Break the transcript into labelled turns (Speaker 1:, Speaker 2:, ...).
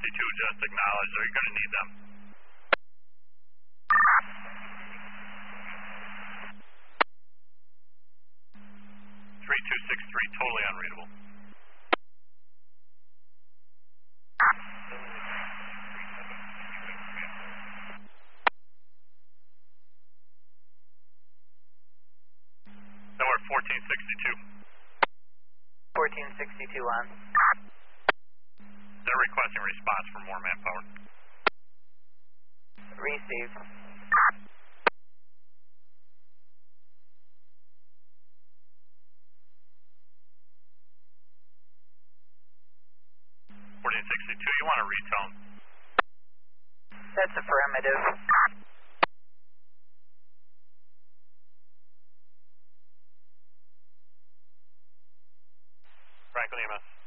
Speaker 1: just acknowledge that you're going to need them. 3263, totally unreadable. Then we're at 1462.
Speaker 2: 1462 on.
Speaker 1: They're requesting response for more manpower.
Speaker 2: Received.
Speaker 1: 1462, you want to retone?
Speaker 2: That's affirmative.
Speaker 1: Franklin EMS.